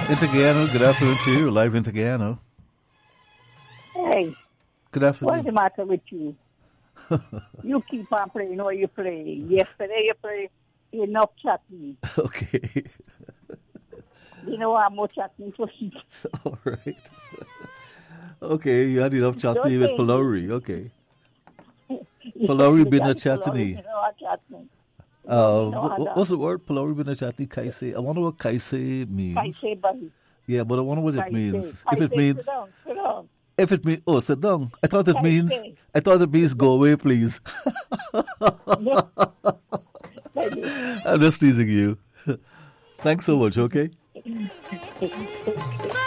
Integano, good afternoon to you. Live Integano. Hey, Good what's afternoon. the matter with you? You keep on playing what you play. Yesterday you play enough chatting. Okay. You know I'm more chatting for you. All right. Okay, you had enough chutney with Palori. Okay. Palori bin a chutney. You know I'm chatting. No, What's the word? Palori bin a chutney, kaise. I wonder what kaise means. Kaise buddy. Yeah, but I wonder what it Kaise. means. Kaise, If it means, sit down. if it means, oh, sit down. Kaise. I thought it means go away, please. No. Thank you. I'm just teasing you. Thanks so much, okay?